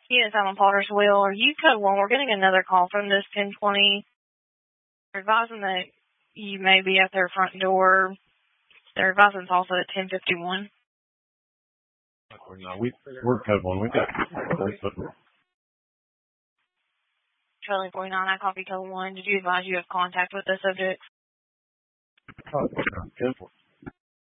Yes, I'm on Potter's Wheel. Are you code 1? We're getting another call from this 1020. They're advising that you may be at their front door. They're advising it's also at 1051. No, we're code 1. We've got Charlie 49, I copy code 1. Did you advise you have contact with the subject? Good.